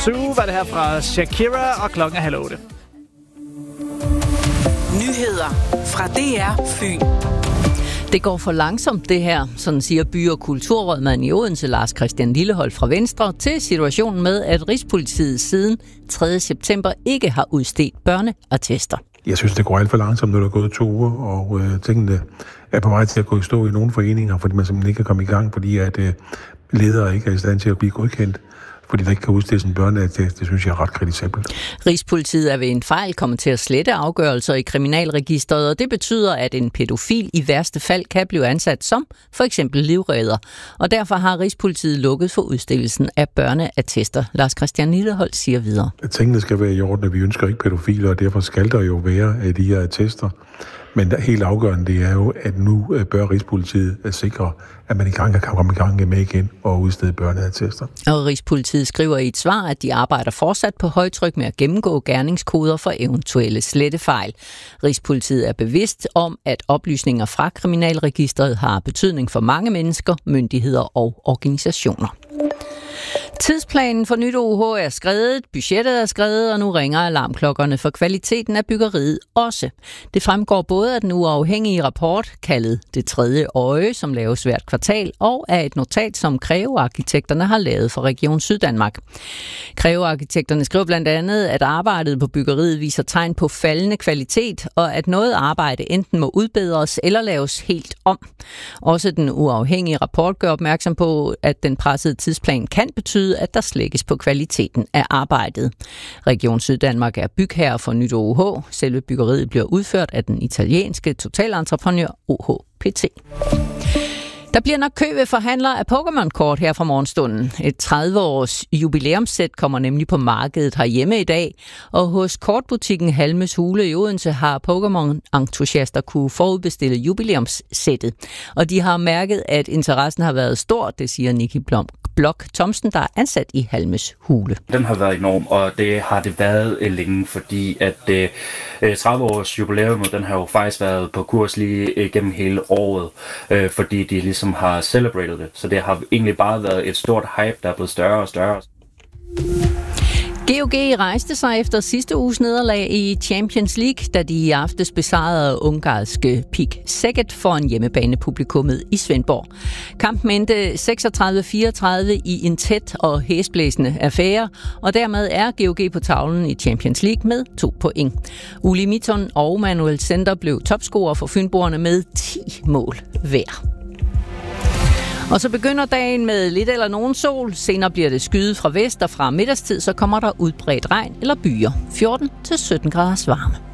Sue var det her fra Shakira, og klokken er 7:30. Nyheder fra DR Fyn. Det går for langsomt det her, sådan siger by- og kulturrådmand i Odense, Lars Christian Lilleholt fra Venstre, til situationen med, at Rigspolitiet siden 3. september ikke har udstedt børneattester. Jeg synes, det går alt for langsomt, når der er gået 2 uger, og tingene er på vej til at gå i stå i nogle foreninger, fordi man simpelthen ikke kan komme i gang, fordi at ledere ikke er i stand til at blive godkendt, fordi der ikke kan udstedes en børneattest. Det synes jeg er ret kritisabelt. Rigspolitiet er ved en fejl kommet til at slette afgørelser i kriminalregisteret, og det betyder, at en pædofil i værste fald kan blive ansat som for eksempel livredder. Og derfor har Rigspolitiet lukket for udstillelsen af børneattester. Lars Christian Lilleholt siger videre. Tingene skal være i orden, og vi ønsker ikke pædofiler, og derfor skal der jo være de her attester. Men helt afgørende det er jo, at nu bør Rigspolitiet sikre, at man kan komme i gang med igen og udstede børneattester. Og Rigspolitiet skriver i et svar, at de arbejder fortsat på højtryk med at gennemgå gerningskoder for eventuelle slettefejl. Rigspolitiet er bevidst om, at oplysninger fra kriminalregisteret har betydning for mange mennesker, myndigheder og organisationer. Tidsplanen for nyt OUH er skredet, budgettet er skredet, og nu ringer alarmklokkerne for kvaliteten af byggeriet også. Det fremgår både af den uafhængige rapport, kaldet Det Tredje Øje, som laves hvert kvartal, og af et notat, som Greve-arkitekterne har lavet for Region Syddanmark. Greve-arkitekterne skriver blandt andet, at arbejdet på byggeriet viser tegn på faldende kvalitet, og at noget arbejde enten må udbedres eller laves helt om. Også den uafhængige rapport gør opmærksom på, at den pressede tidsplan kan betyde, at der slækkes på kvaliteten af arbejdet. Region Syddanmark er bygherre for nyt OUH. Selve byggeriet bliver udført af den italienske totalentreprenør OHPT. Der bliver nok kø ved forhandlere af Pokémon-kort her fra morgenstunden. Et 30-års jubilæumssæt kommer nemlig på markedet herhjemme i dag, og hos kortbutikken Halmes Hule i Odense har Pokémon-entusiaster kunne forudbestille jubilæumssættet. Og de har mærket, at interessen har været stor, det siger Nicky Blok Thomsen, der er ansat i Halmes Hule. Den har været enorm, og det har det været længe, fordi at 30-års jubilæum, den har jo faktisk været på kurs lige gennem hele året, fordi de ligesom har celebrated det. Så det har egentlig bare været et stort hype, der er blevet større og større. GOG rejste sig efter sidste uges nederlag i Champions League, da de i aftes besejrede ungarske PIK Szeged foran hjemmebanepublikummet i Svendborg. Kampen endte 36-34 i en tæt og hæsblæsende affære, og dermed er GOG på tavlen i Champions League med 2 point. Uli Mitton og Manuel Sender blev topscorer for fynboerne med 10 mål hver. Og så begynder dagen med lidt eller nogen sol. Senere bliver det skyet fra vest, og fra middagstid så kommer der udbredt regn eller byer. 14-17 graders varme.